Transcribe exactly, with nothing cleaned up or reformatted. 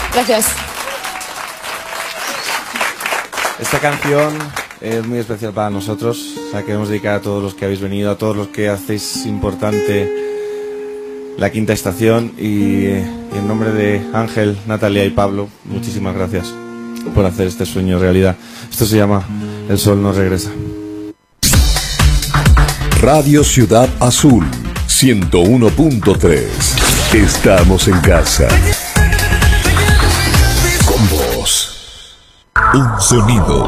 Gracias. Esta canción es muy especial para nosotros. La queremos dedicar a todos los que habéis venido, a todos los que hacéis importante la quinta estación. Y, eh, y en nombre de Ángel, Natalia y Pablo, muchísimas gracias por hacer este sueño realidad. Esto se llama El Sol no regresa. Radio Ciudad Azul, ciento uno punto tres. Estamos en casa. Con vos. Un sonido.